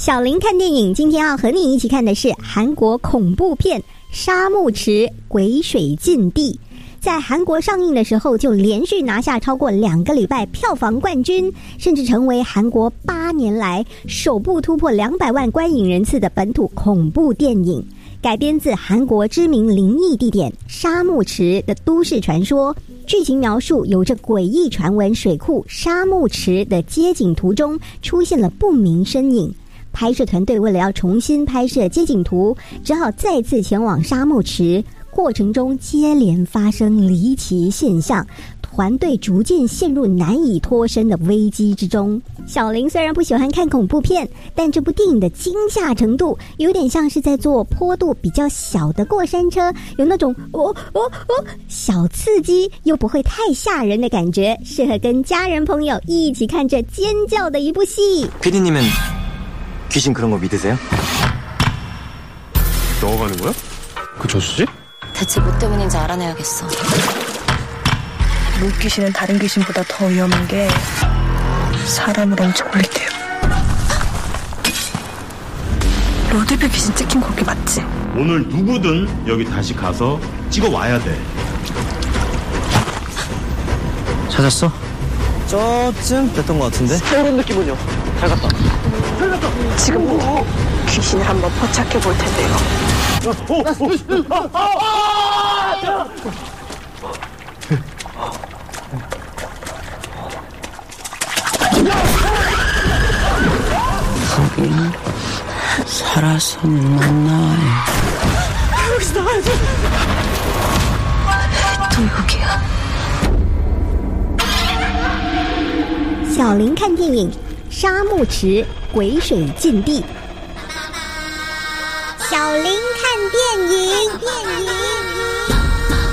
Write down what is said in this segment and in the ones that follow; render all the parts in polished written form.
小林看电影，今天要和你一起看的是韩国恐怖片《沙木池鬼水禁地》。在韩国上映的时候，就连续拿下超过2个礼拜票房冠军，甚至成为韩国8年来首部突破200万观影人次的本土恐怖电影。改编自韩国知名灵异地点沙木池的都市传说，剧情描述有着诡异传闻水库沙木池的街景图中出现了不明身影。拍摄团队为了要重新拍摄街景图，只好再次前往沙木池，过程中接连发生离奇现象，团队逐渐陷入难以脱身的危机之中。小林虽然不喜欢看恐怖片，但这部电影的惊吓程度有点像是在坐坡度比较小的过山车，有那种小刺激又不会太吓人的感觉，适合跟家人朋友一起看着尖叫的一部戏。 PD님은 귀신 그런 거 믿으세요? 넣어가는 거야? 그 저수지? 대체 뭐 때문인지 알아내야겠어. 물귀신은 다른 귀신보다 더 위험한 게 사람을 엄청 물리대요. 로드뷰 귀신 찍힌 거기 맞지? 오늘 누구든 여기 다시 가서 찍어와야 돼. 찾았어? 저쯤 됐던 것 같은데? 이런 느낌은요? 잘 갔다. 지금 귀신을 한번 포착해 볼 텐데요. 거긴 살아서는 안 나와요. 여기서 나와야지. 또 여기야. 小林看电影《沙木池鬼水禁地》。小林看电影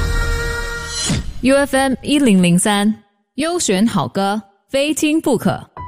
，UFM 1003，优选好歌，非听不可。